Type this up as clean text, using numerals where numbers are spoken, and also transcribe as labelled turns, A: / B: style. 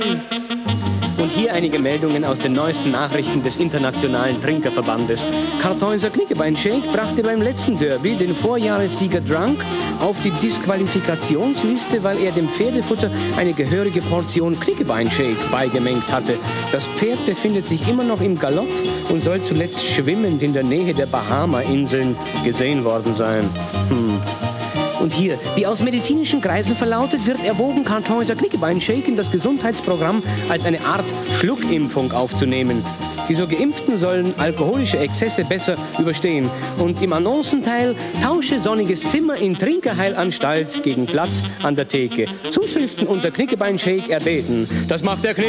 A: Und hier einige Meldungen aus den neuesten Nachrichten des Internationalen Trinkerverbandes. Karthäuser Knickebein-Shake brachte beim letzten Derby den Vorjahressieger Drunk auf die Disqualifikationsliste, weil er dem Pferdefutter eine gehörige Portion Knickebein-Shake beigemengt hatte. Das Pferd befindet sich immer noch im Galopp und soll zuletzt schwimmend in der Nähe der Bahama-Inseln gesehen worden sein. Und hier, wie aus medizinischen Kreisen verlautet, wird erwogen, Karthäuser Knickebein-Shake in das Gesundheitsprogramm als eine Art Schluckimpfung aufzunehmen. Die so Geimpften sollen alkoholische Exzesse besser überstehen. Und im Annoncenteil: tausche sonniges Zimmer in Trinkerheilanstalt gegen Platz an der Theke. Zuschriften unter Knickebein-Shake erbeten. Das macht der